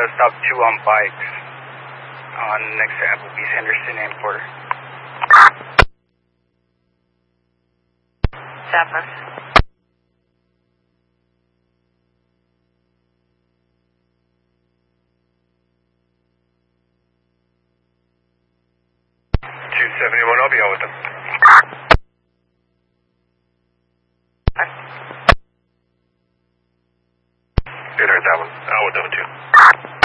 stop 2 on bikes on next to Applebee's, Henderson and Porter. Southwest. I'll be out with them. Good, heard that one. Out with them too.